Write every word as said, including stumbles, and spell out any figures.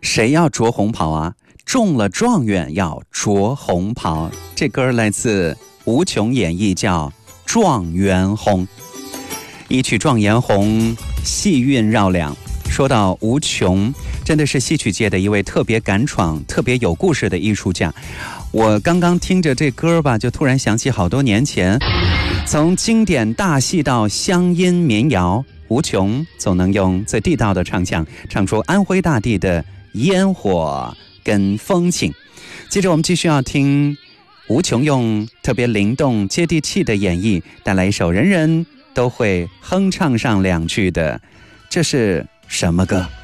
谁要着红袍啊？中了状元要着红袍。这歌来自吴琼演绎，叫《状元红》。一曲状元红，戏韵绕梁。说到吴琼，真的是戏曲界的一位特别敢闯、特别有故事的艺术家。我刚刚听着这歌吧，就突然想起好多年前，从经典大戏到乡音民谣，吴琼总能用最地道的唱腔唱出安徽大地的烟火跟风情。接着我们继续要听吴琼用特别灵动接地气的演绎，带来一首人人都会哼唱上两句的，这是什么歌？